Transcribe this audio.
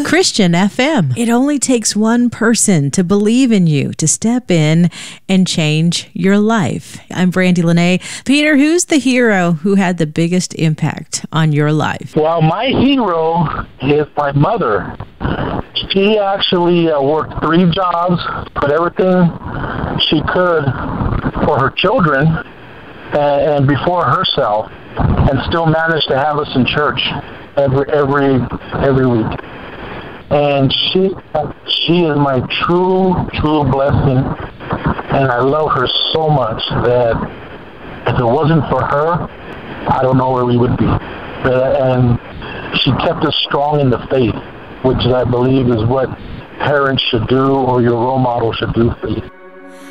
Christian FM. It only takes one person to believe in you, to step in and change your life. I'm Brandy Lene. Peter, who's the hero who had the biggest impact on your life? Well, my hero is my mother. She actually worked 3 jobs, put everything she could for her children and before herself, and still managed to have us in church every week. And she is my true blessing, and I love her so much that if it wasn't for her, I don't know where we would be. And she kept us strong in the faith, which I believe is what parents should do, or your role model should do for you.